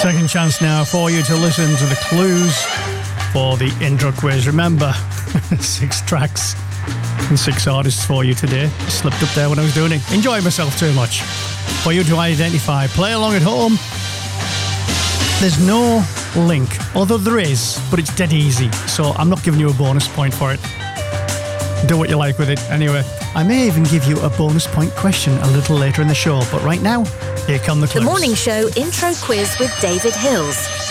Second chance now for you to listen to the clues for the intro quiz. Remember, 6 tracks and 6 artists for you today. Slipped up there when I was doing it. Enjoying myself too much. For you to identify. Play along at home. There's no link, although there is, but it's dead easy. So I'm not giving you a bonus point for it. Do what you like with it. Anyway, I may even give you a bonus point question a little later in the show, but right now, here come the clues. The Morning Show Intro Quiz with David Hills.